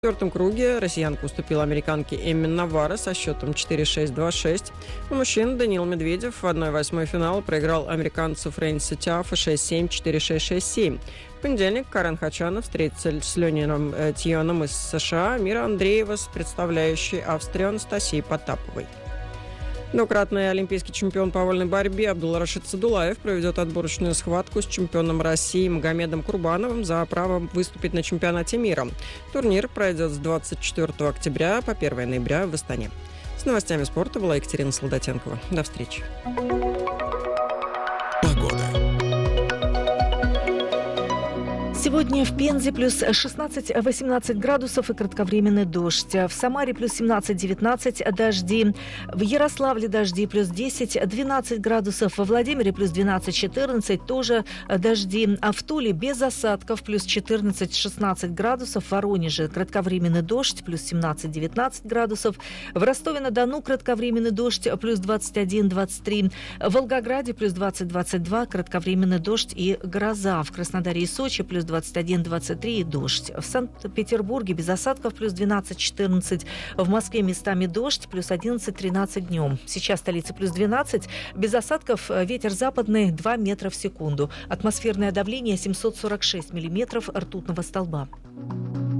В четвертом круге россиянка уступила американке Эмми Наварро со счетом 4-6-2-6. У мужчин Даниил Медведев в 1/8 финала проиграл американцу Фрэнсису Тиафо 6-7, 4-6, 6-7. В понедельник Карен Хачанов встретится с Леонидом Тьоном из США, Мира Андреева с представляющей Австрию Анастасией Потаповой. Двукратный олимпийский чемпион по вольной борьбе Абдулрашид Садулаев проведет отборочную схватку с чемпионом России Магомедом Курбановым за право выступить на чемпионате мира. Турнир пройдет с 24 октября по 1 ноября в Астане. С новостями спорта была Екатерина Солдатенкова. До встречи. Сегодня в Пензе плюс 16-18 градусов и кратковременный дождь. В Самаре плюс 17-19 дожди. В Ярославле дожди плюс 10-12 градусов. Во Владимире плюс 12-14 тоже дожди. А в Туле без осадков плюс 14-16 градусов. В Воронеже кратковременный дождь плюс 17-19 градусов. В Ростове-на-Дону кратковременный дождь плюс 21-23. В Волгограде плюс 20-22 кратковременный дождь и гроза. В Краснодаре и Сочи плюс 21-23 и дождь. В Санкт-Петербурге без осадков плюс 12-14. В Москве местами дождь плюс 11-13 днем. Сейчас в столице плюс 12. Без осадков ветер западный 2 метра в секунду. Атмосферное давление 746 миллиметров ртутного столба.